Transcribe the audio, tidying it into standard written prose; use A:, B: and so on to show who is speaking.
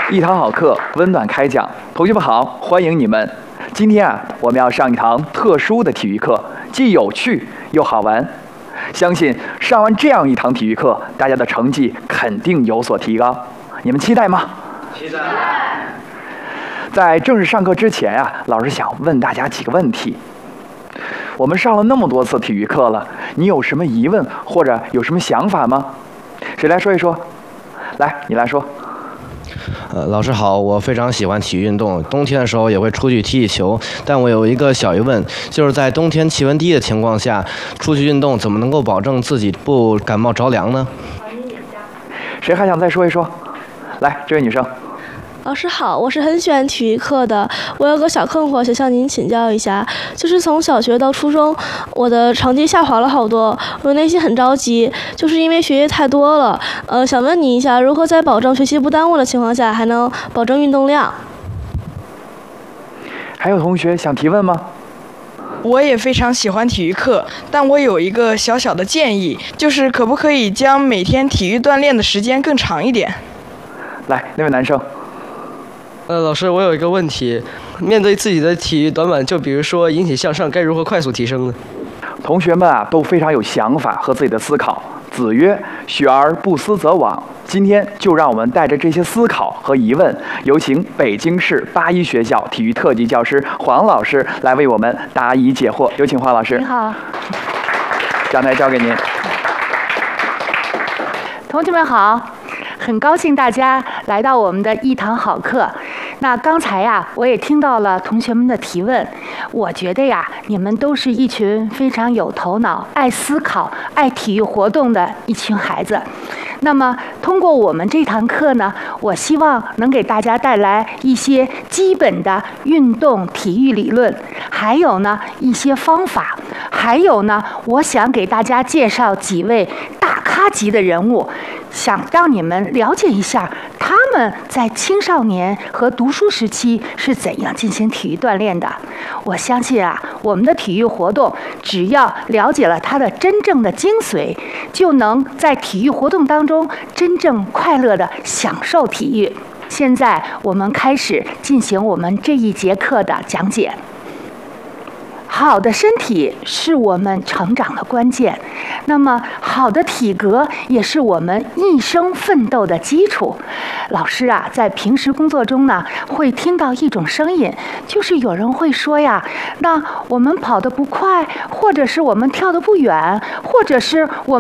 A: 一堂好课，温暖开讲。同学们好，欢迎你们。今天我们要上一堂特殊的体育课，既有趣又好玩。相信上完这样一堂体育课，大家的成绩肯定有所提高。你们期待吗？
B: 期待。
A: 在正式上课之前老师想问大家几个问题。我们上了那么多次体育课了，你有什么疑问或者有什么想法吗？谁来说一说？来，你来说。
B: 老师好，我非常喜欢体育运动，冬天的时候也会出去踢踢球。但我有一个小疑问，就是在冬天气温低的情况下，出去运动怎么能够保证自己不感冒着凉呢？
A: 谁还想再说一说？来，这位女生。
C: 老师好，我是很喜欢体育课的。我有个小困惑，想向您请教一下，就是从小学到初中，我的成绩下滑了好多，我内心很着急，就是因为学业太多了。想问你一下，如何在保证学习不耽误的情况下，还能保证运动量？
A: 还有同学想提问吗？
D: 我也非常喜欢体育课，但我有一个小小的建议，就是可不可以将每天体育锻炼的时间更长一点？
A: 来，那位男生。
E: 老师，我有一个问题，面对自己的体育短板，就比如说引体向上，该如何快速提升呢？
A: 同学们都非常有想法和自己的思考。子曰：“学而不思则罔。”今天就让我们带着这些思考和疑问，有请北京市八一学校体育特级教师黄老师来为我们答疑解惑。有请黄老师。
F: 你好，
A: 讲台交给您。
F: 同学们好，很高兴大家来到我们的一堂好课。那刚才我也听到了同学们的提问，我觉得你们都是一群非常有头脑、爱思考、爱体育活动的一群孩子。那么通过我们这堂课呢，我希望能给大家带来一些基本的运动体育理论，还有呢一些方法，还有呢我想给大家介绍几位大咖级的人物，想让你们了解一下他们在青少年和读书时期是怎样进行体育锻炼的。我相信我们的体育活动只要了解了它的真正的精髓，就能在体育活动当中真正快乐地享受体育。现在我们开始进行我们这一节课的讲解。好的身体是我们成长的关键，那么好的体格也是我们一生奋斗的基础。老师在平时工作中呢，会听到一种声音，就是有人会说那我们跑得不快，或者是我们跳得不远，或者是我